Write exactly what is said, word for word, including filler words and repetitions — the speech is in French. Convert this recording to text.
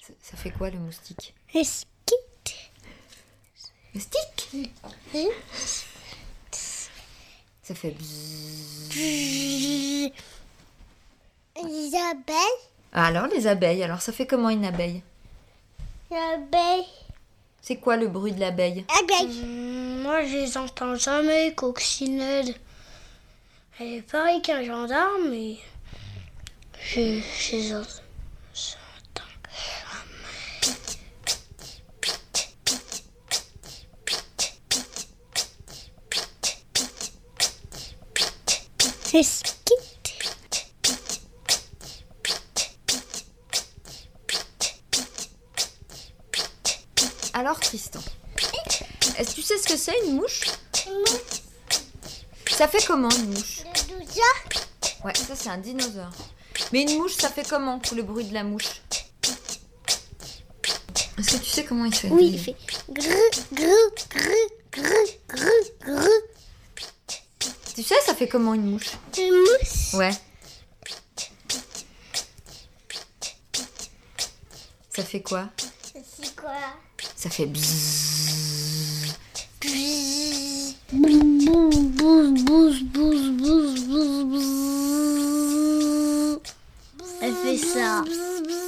Ça, ça fait quoi le moustique? Le stick. Le stick? Oui. Ça fait bzzz. Les abeilles. Ah, alors les abeilles, alors ça fait comment une abeille? L'abeille. C'est quoi le bruit de l'abeille? Abeille. Hum, moi, je les entends jamais, coccinelle. Elle est pareille qu'un gendarme, mais je, je les entends jamais. Les skits. Alors Tristan, est-ce que tu sais ce que c'est une mouche? Ça fait comment une mouche? Le douza. Ouais, ça c'est un dinosaure. Mais une mouche, ça fait comment le bruit de la mouche? Est-ce que tu sais comment il fait? Oui, il fait grrr, grrr, grrr, grrr, grrr, grrr. Tu sais, ça fait comment une mouche? Une mouche. Ouais. Ça fait quoi? C'est quoi? Ça fait bzzz. Bzzz.